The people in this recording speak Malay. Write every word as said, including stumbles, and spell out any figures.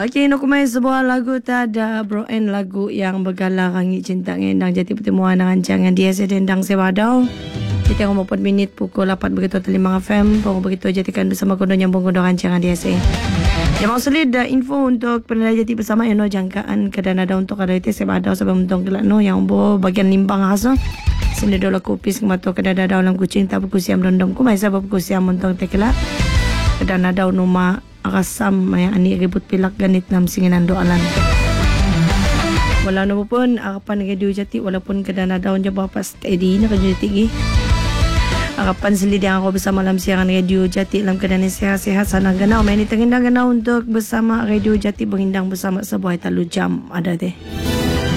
Okey, nak kumai sebuah lagu tada Bro N, lagu yang bergalah rangi cinta ngendang jati pertemuan dengan jangan dia sedendang sewadaw. Kita ngomong empat minit pukul lapan begitu Telimang F M. Pukul begitu jatikan bersama kondo nyambung kondo rancangan D S A. Yang mau solid dah info untuk penilai jati bersama Eno jangkaan kedan ada untuk ada itu sewadaw sebab mentong kelak no yang bo bagian limbang khas no. Sini dola kupis kemato kedan ada dalam kucing tapi kusiam dondong kumai sebab kusiam mentong tekelak. Kedan ada numa akasam yang ani ribut pilak ganit nam singinan doalan. Walau nopo pun harapan radio jati walaupun kedana daun je berapa steady ni kerja tinggi. Harapan selidi yang aku bersama dalam siaran radio jati dalam keadaan sehat-sehat sana ganau main tengindang ganau untuk bersama radio jati berhindang bersama sebuah talu jam ada deh.